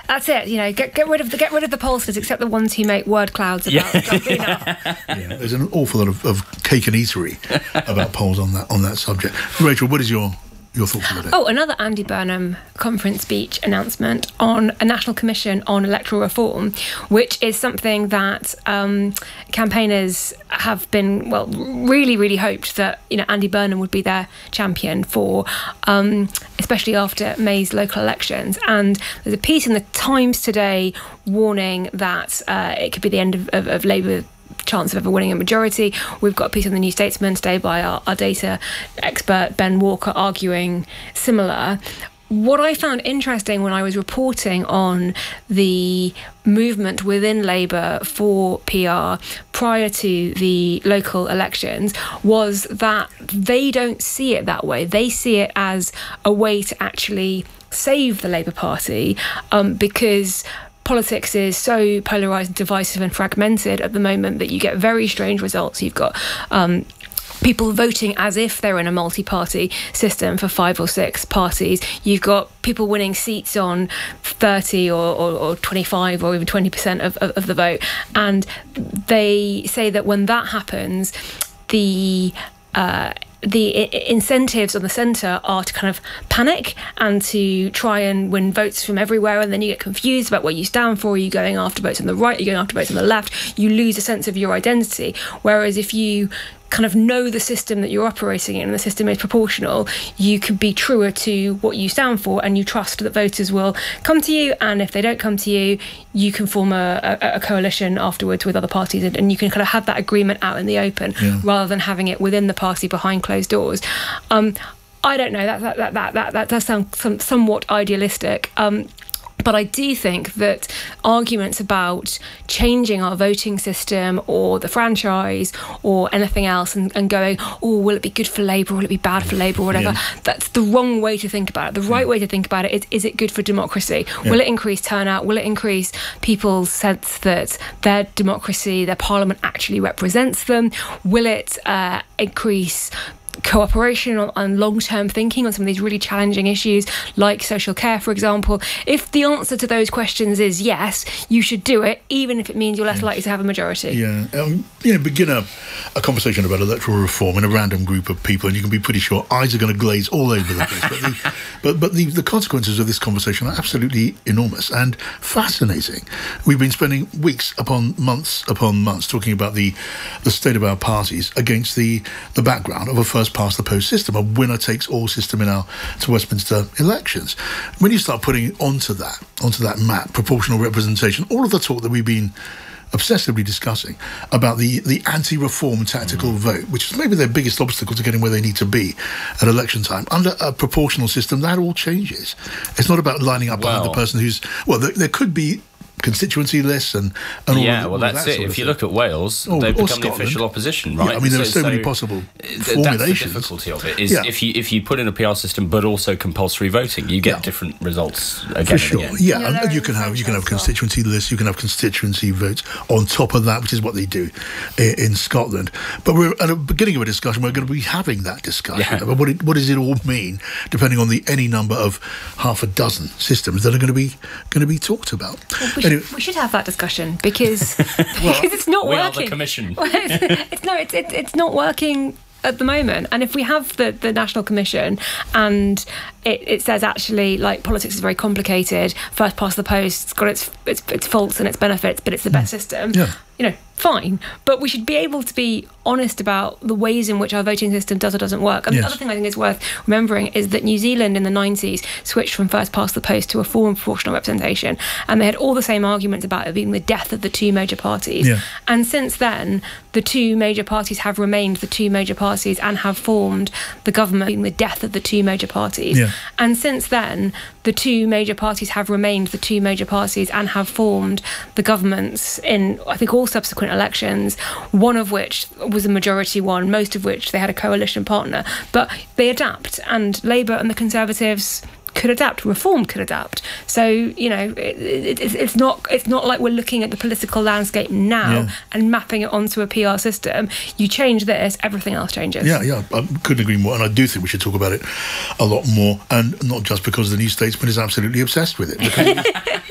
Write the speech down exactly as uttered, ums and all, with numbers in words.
That's it. You know, get get rid of the get rid of the pollsters, except the ones who make word clouds about Yeah. jumping up. Yeah, there's an awful lot of, of cake and eatery about polls on that on that subject. Rachel, what is your your thoughts on that? Oh, another Andy Burnham conference speech announcement on a National Commission on Electoral Reform, which is something that um, campaigners have been, well, really, really hoped that, you know, Andy Burnham would be their champion for, um, especially after May's local elections. And there's a piece in the Times today warning that uh, it could be the end of, of, of Labour chance of ever winning a majority. We've got a piece on the New Statesman today by our, our data expert Ben Walker arguing similar. What I found interesting when I was reporting on the movement within Labour for P R prior to the local elections was that they don't see it that way. They see it as a way to actually save the Labour Party, um, because politics is so polarised, divisive and fragmented at the moment that you get very strange results. You've got um, people voting as if they're in a multi-party system for five or six parties. You've got people winning seats on thirty or, or, or twenty-five or even twenty percent of, of, of the vote. And they say that when that happens, the... Uh, the I- incentives on the centre are to kind of panic and to try and win votes from everywhere, and then you get confused about what you stand for. Are you going after votes on the right? Are you going after votes on the left? You lose a sense of your identity. Whereas if you kind of know the system that you're operating in and the system is proportional, you can be truer to what you stand for, and you trust that voters will come to you, and if they don't come to you, you can form a, a, a coalition afterwards with other parties, and, and you can kind of have that agreement out in the open, yeah, rather than having it within the party behind closed doors. Um, I don't know, that that, that, that, that, that does sound some, somewhat idealistic. Um, But I do think that arguments about changing our voting system or the franchise or anything else and, and going, oh, will it be good for Labour or will it be bad for Labour or whatever, yeah, that's the wrong way to think about it. The right yeah. way to think about it is, is it good for democracy? Yeah. Will it increase turnout? Will it increase people's sense that their democracy, their parliament actually represents them? Will it uh, increase cooperation and long-term thinking on some of these really challenging issues like social care, for example? If the answer to those questions is yes, you should do it, even if it means you're less yes. likely to have a majority. Yeah, um, you know, begin a, a conversation about electoral reform in a random group of people, and you can be pretty sure eyes are going to glaze all over the place. But, the, but, but the, the consequences of this conversation are absolutely enormous and fascinating. We've been spending weeks upon months upon months talking about the the state of our parties against the the background of a first past the post system, a winner takes all system in our to Westminster elections. When you start putting onto that onto that map proportional representation, all of the talk that we've been obsessively discussing about the the anti-reform tactical mm. vote, which is maybe their biggest obstacle to getting where they need to be at election time, under a proportional system, that all changes. It's not about lining up behind well, the person who's well there, there could be constituency lists and, and all yeah, of the, well, that's that it. If you thing. look at Wales, or, they've or become Scotland. the official opposition, right? Yeah, I mean, there so, are so, so many possible th- formulations. That's the difficulty of it. Is yeah. if you if you put in a P R system, but also compulsory voting, you get yeah. different results again for sure. and again. Yeah, yeah and you can have you can have constituency lists, you can have constituency votes on top of that, which is what they do in, in Scotland. But we're at the beginning of a discussion. We're going to be having that discussion yeah. about what it, what does it all mean, depending on the any number of half a dozen systems that are going to be going to be talked about. Well, we, anyway, should, we should have that discussion because because it's not we working. are the commission. Well, it's, it's no, it's, it's it's not working at the moment. And if we have the, the National Commission and it, it says actually like politics is very complicated, first past the post, it's got its its, its faults and its benefits, but it's the best system. Yeah. You know, fine. But we should be able to be honest about the ways in which our voting system does or doesn't work. And yes. the other thing I think is worth remembering is that New Zealand in the nineties switched from first past the post to a full and proportional representation. And they had all the same arguments about it being the death of the two major parties. Yeah. And since then, the two major parties have remained the two major parties and have formed the government, being the death of the two major parties. Yeah. And since then, the two major parties have remained the two major parties and have formed the governments in, I think, all subsequent elections, one of which was a majority one, most of which they had a coalition partner. But they adapt, and Labour and the Conservatives could adapt, Reform could adapt. So, you know, it, it, it's not it's not like we're looking at the political landscape now yeah. and mapping it onto a P R system. You change this, everything else changes. Yeah, yeah, I couldn't agree more. And I do think we should talk about it a lot more, and not just because the New Statesman is absolutely obsessed with it. Because